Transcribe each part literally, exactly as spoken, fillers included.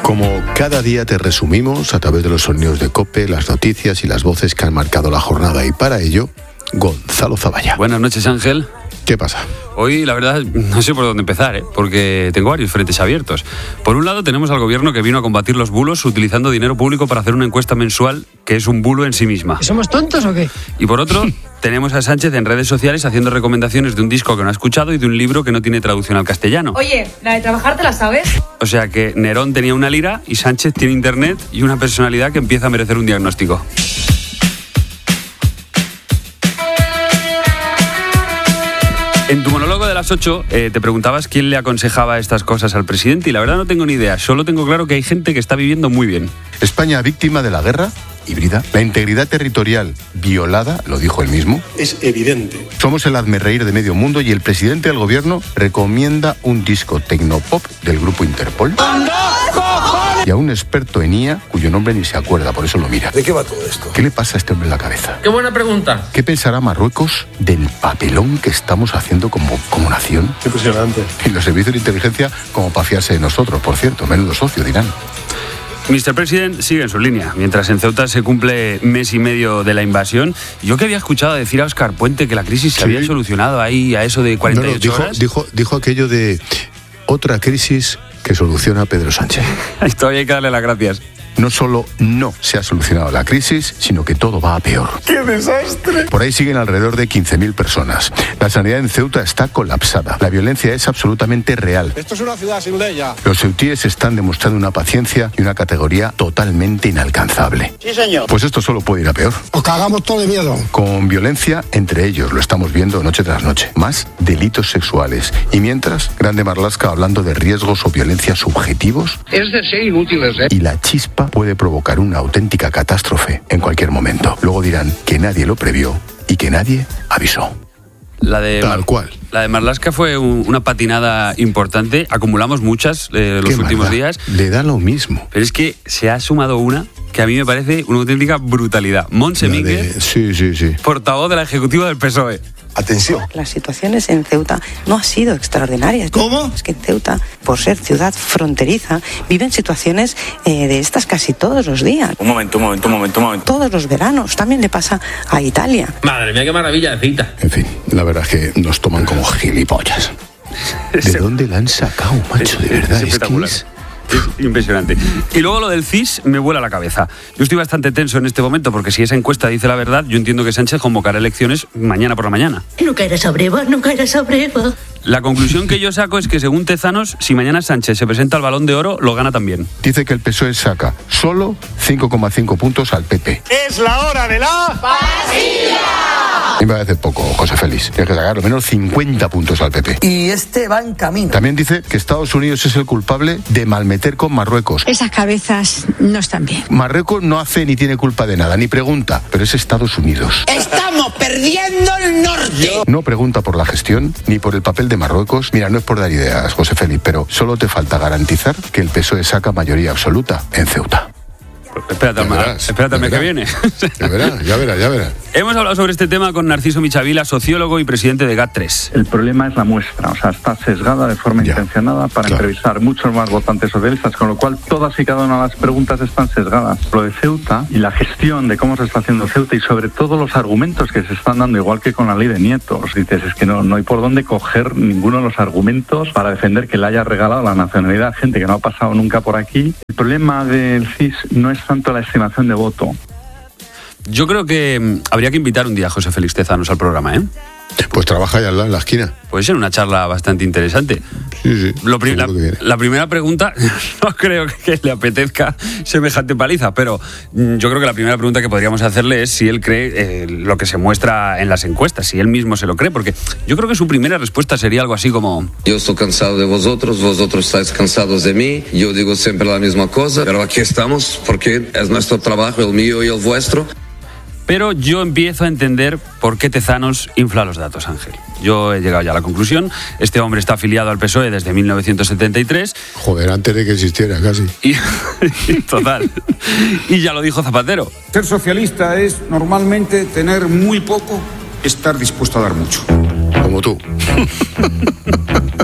Como cada día te resumimos a través de los sonidos de COPE, las noticias y las voces que han marcado la jornada, y para ello, Gonzalo Zavalla. Buenas noches, Ángel. ¿Qué pasa? Hoy, la verdad, no sé por dónde empezar, ¿eh? Porque tengo varios frentes abiertos. Por un lado, tenemos al gobierno que vino a combatir los bulos utilizando dinero público para hacer una encuesta mensual que es un bulo en sí misma. ¿Somos tontos o qué? Y por otro, tenemos a Sánchez en redes sociales haciendo recomendaciones de un disco que no ha escuchado y de un libro que no tiene traducción al castellano. Oye, la de trabajar te la sabes. O sea que Nerón tenía una lira y Sánchez tiene internet y una personalidad que empieza a merecer un diagnóstico. En tu monólogo de las ocho eh, te preguntabas quién le aconsejaba estas cosas al presidente y la verdad no tengo ni idea, solo tengo claro que hay gente que está viviendo muy bien. España víctima de la guerra híbrida, la integridad territorial violada, lo dijo él mismo. Es evidente. Somos el hazmerreír de medio mundo y el presidente del gobierno recomienda un disco tecnopop del grupo Interpol. Y a un experto en I A cuyo nombre ni se acuerda, por eso lo mira. ¿De qué va todo esto? ¿Qué le pasa a este hombre en la cabeza? ¡Qué buena pregunta! ¿Qué pensará Marruecos del papelón que estamos haciendo como, como nación? Impresionante. Y los servicios de inteligencia como para fiarse de nosotros, por cierto, menudo socio, dirán. mister President sigue en su línea, mientras en Ceuta se cumple mes y medio de la invasión. Yo que había escuchado decir a Óscar Puente que la crisis se sí. había solucionado ahí a eso de cuarenta y ocho no, no, dijo, horas. Dijo, dijo aquello de otra crisis que soluciona Pedro Sánchez. Todavía hay que darle las gracias. No solo no se ha solucionado la crisis, sino que todo va a peor. ¡Qué desastre! Por ahí siguen alrededor de quince mil personas. La sanidad en Ceuta está colapsada. La violencia es absolutamente real. Esto es una ciudad sin ley ya. Los ceutíes están demostrando una paciencia y una categoría totalmente inalcanzable. Sí, señor. Pues esto solo puede ir a peor. Os cagamos todo de miedo. Con violencia entre ellos, lo estamos viendo noche tras noche. Más delitos sexuales. Y mientras, Grande Marlaska hablando de riesgos o violencia subjetivos. Es de ser inútiles, ¿eh? Y la chispa puede provocar una auténtica catástrofe en cualquier momento. Luego dirán que nadie lo previó y que nadie avisó. La de Tal Mar- cual. La de Marlaska fue un, una patinada importante. Acumulamos muchas eh, los Qué últimos maldad. días. Le da lo mismo. Pero es que se ha sumado una que a mí me parece una auténtica brutalidad. Montse La de- Mínguez, Sí, sí, sí. portavoz de la ejecutiva del P S O E. Atención. Las situaciones en Ceuta no han sido extraordinarias. ¿Cómo? Es que en Ceuta, por ser ciudad fronteriza, viven situaciones eh, de estas casi todos los días. Un momento, un momento, un momento, un momento. Todos los veranos. También le pasa a Italia. Madre mía, qué maravilla de cita. En fin, la verdad es que nos toman como gilipollas. ¿De dónde la han sacado, macho? De verdad, Es es que espectacular. es... Es impresionante. Y luego lo del C I S me vuela la cabeza. Yo estoy bastante tenso en este momento porque si esa encuesta dice la verdad, yo entiendo que Sánchez convocará elecciones mañana por la mañana. Nunca era sobre Eva, nunca era sobre Eva. La conclusión que yo saco es que según Tezanos, si mañana Sánchez se presenta al Balón de Oro, lo gana también. Dice que el P S O E saca solo cinco coma cinco puntos al P P. Es la hora de la... A mí me parece poco, José Félix. Tiene que sacar al menos cincuenta puntos al P P. Y este va en camino. También dice que Estados Unidos es el culpable de malmeter con Marruecos. Esas cabezas no están bien. Marruecos no hace ni tiene culpa de nada, ni pregunta, pero es Estados Unidos. Estamos perdiendo el norte. No pregunta por la gestión ni por el papel de Marruecos. Mira, no es por dar ideas, José Félix, pero solo te falta garantizar que el P S O E saca mayoría absoluta en Ceuta. Espérate al Ya verás, espérate al ya mes que verás. viene. Ya verás, ya verás, ya verás. Hemos hablado sobre este tema con Narciso Michavila, sociólogo y presidente de GAT tres. El problema es la muestra, o sea, está sesgada de forma Ya, intencionada para claro. entrevistar muchos más votantes socialistas, con lo cual todas y cada una de las preguntas están sesgadas. Lo de Ceuta y la gestión de cómo se está haciendo Ceuta y sobre todo los argumentos que se están dando, igual que con la ley de nietos. Dices, es que no, no hay por dónde coger ninguno de los argumentos para defender que le haya regalado la nacionalidad a gente que no ha pasado nunca por aquí. El problema del C I S no es tanto la estimación de voto. Yo creo que mm, habría que invitar un día a José Félix Tezanos al programa, ¿eh? Pues trabaja ya al lado, en la esquina. Puede ser una charla bastante interesante. Sí, sí. Lo pri- la, seguro que viene. la primera pregunta, no creo que le apetezca semejante paliza, pero mm, yo creo que la primera pregunta que podríamos hacerle es si él cree eh, lo que se muestra en las encuestas, si él mismo se lo cree, porque yo creo que su primera respuesta sería algo así como: yo estoy cansado de vosotros, vosotros estáis cansados de mí, yo digo siempre la misma cosa, pero aquí estamos porque es nuestro trabajo, el mío y el vuestro. Pero yo empiezo a entender por qué Tezanos infla los datos, Ángel. Yo he llegado ya a la conclusión. Este hombre está afiliado al P S O E desde mil novecientos setenta y tres. Joder, antes de que existiera casi. Y, total. Y ya lo dijo Zapatero. Ser socialista es normalmente tener muy poco, estar dispuesto a dar mucho. Como tú. Como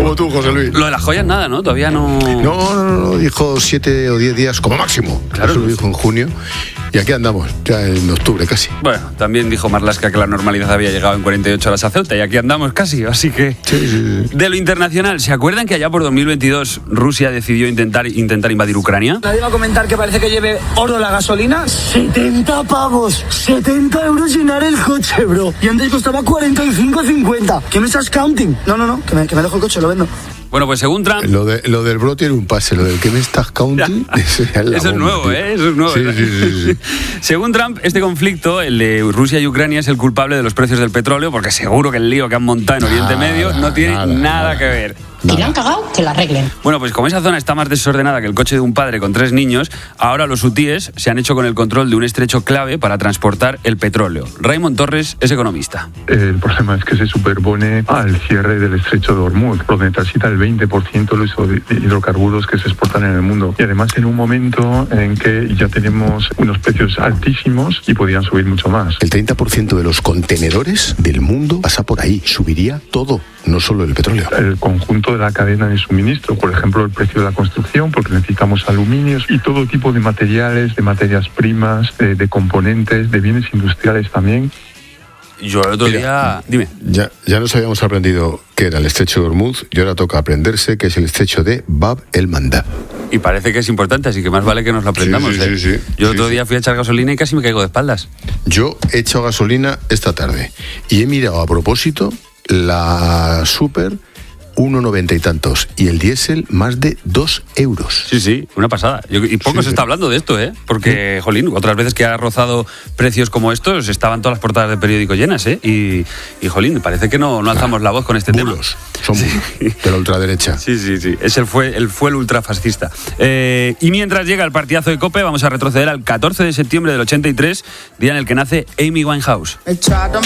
como tú, José Luis. Lo de las joyas nada, ¿no? Todavía no... No, no, no, dijo siete o diez días como máximo. Claro. Eso lo dijo en junio. Y aquí andamos, ya en octubre casi. Bueno, también dijo Marlaska que la normalidad había llegado en cuarenta y ocho horas a Ceuta y aquí andamos casi, así que... Sí, sí, sí. De lo internacional, ¿se acuerdan que allá por dos mil veintidós Rusia decidió intentar, intentar invadir Ucrania? Nadie va a comentar que parece que lleve oro la gasolina. setenta pavos, setenta euros llenar el coche, bro. Y antes costaba cuarenta y cinco cincuenta. ¿Qué me estás counting? No, no, no, que me, que me dejo el coche, lo vendo. Bueno, pues según Trump... Lo, de, lo del bro tiene un pase, lo del que me estás counting... Eso es, eso es nuevo, ¿eh? Eso es nuevo. Sí, sí, sí, sí. Según Trump, este conflicto, el de Rusia y Ucrania, es el culpable de los precios del petróleo, porque seguro que el lío que han montado en Oriente nada, Medio no tiene nada, nada, nada que ver. Y la han cagado, que la arreglen. Bueno, pues como esa zona está más desordenada que el coche de un padre con tres niños, ahora los hutíes se han hecho con el control de un estrecho clave para transportar el petróleo. Raymond Torres es economista. El problema es que se superpone al cierre del estrecho de Hormuz, donde transita el veinte por ciento de los hidrocarburos que se exportan en el mundo. Y además en un momento en que ya tenemos unos precios altísimos y podrían subir mucho más. El treinta por ciento de los contenedores del mundo pasa por ahí. Subiría todo, no solo el petróleo. El conjunto de la cadena de suministro, por ejemplo, el precio de la construcción, porque necesitamos aluminios y todo tipo de materiales, de materias primas, de, de componentes, de bienes industriales también. Yo el otro Mira, día... Dime. Ya, ya nos habíamos aprendido que era el estrecho de Hormuz y ahora toca aprenderse que es el estrecho de Bab el Mandab. Y parece que es importante, así que más vale que nos lo aprendamos. Sí, sí, ¿eh? sí, sí. Yo el otro sí, día fui a echar gasolina y casi me caigo de espaldas. Yo he echado gasolina esta tarde y he mirado a propósito la Super uno noventa y tantos y el diésel más de dos euros. Sí, sí, una pasada. Yo, y poco Sí, se está hablando de esto, ¿eh? Porque, jolín, otras veces que ha rozado precios como estos, estaban todas las portadas de periódico llenas, ¿eh? Y, y jolín, parece que no, no alzamos la voz con este bulos, tema. Son bulos, sí. De la ultraderecha. Sí, sí, sí. Es el fue el, fue el ultrafascista. Eh, y mientras llega el partidazo de COPE, vamos a retroceder al catorce de septiembre del ochenta y tres, día en el que nace Amy Winehouse. They tried to